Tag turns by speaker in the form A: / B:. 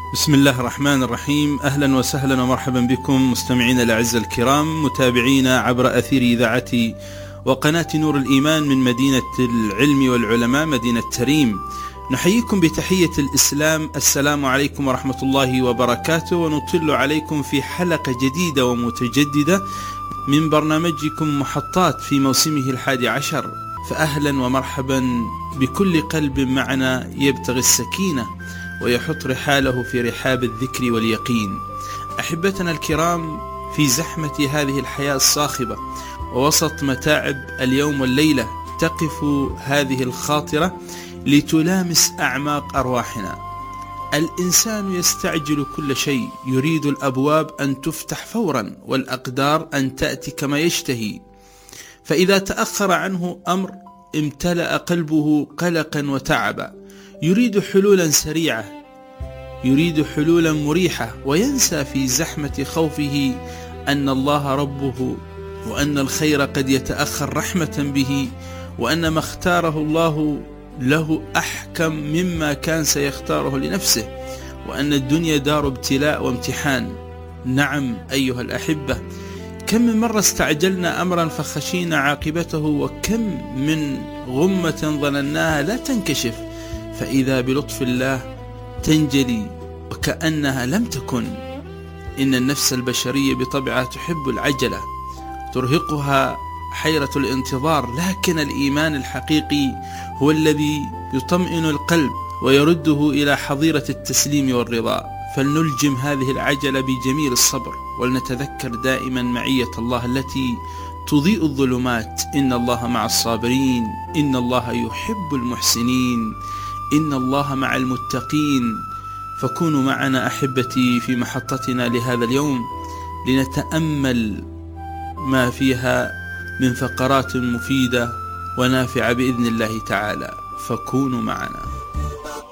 A: بسم الله الرحمن الرحيم. أهلا وسهلا ومرحبا بكم مستمعين الأعزاء الكرام، متابعينا عبر أثير إذاعة وقناة نور الإيمان من مدينة العلم والعلماء، مدينة تريم. نحييكم بتحية الإسلام، السلام عليكم ورحمة الله وبركاته، ونطل عليكم في حلقة جديدة ومتجددة من برنامجكم محطات في موسمه 11. فأهلا ومرحبا بكل قلب معنا يبتغي السكينة ويحط رحاله في رحاب الذكر واليقين. أحبتنا الكرام، في زحمة هذه الحياة الصاخبة ووسط متاعب اليوم والليلة تقف هذه الخاطرة لتلامس أعماق أرواحنا. الإنسان يستعجل كل شيء، يريد الأبواب أن تفتح فورا والأقدار أن تأتي كما يشتهي، فإذا تأخر عنه أمر امتلأ قلبه قلقا وتعبا. يريد حلولا سريعة، يريد حلولا مريحة، وينسى في زحمة خوفه أن الله ربه، وأن الخير قد يتأخر رحمة به، وأن ما اختاره الله له أحكم مما كان سيختاره لنفسه، وأن الدنيا دار ابتلاء وامتحان. نعم أيها الأحبة، كم من مرة استعجلنا أمرا فخشينا عاقبته، وكم من غمة ظنناها لا تنكشف فإذا بلطف الله تنجلي وكأنها لم تكن. إن النفس البشرية بطبعها تحب العجلة، ترهقها حيرة الانتظار، لكن الإيمان الحقيقي هو الذي يطمئن القلب ويرده إلى حظيرة التسليم والرضا. فلنلجم هذه العجلة بجميل الصبر، ولنتذكر دائما معية الله التي تضيء الظلمات. إن الله مع الصابرين، إن الله يحب المحسنين، إن الله مع المتقين. فكونوا معنا أحبتي في محطتنا لهذا اليوم لنتأمل ما فيها من فقرات مفيدة ونافعة بإذن الله تعالى، فكونوا معنا.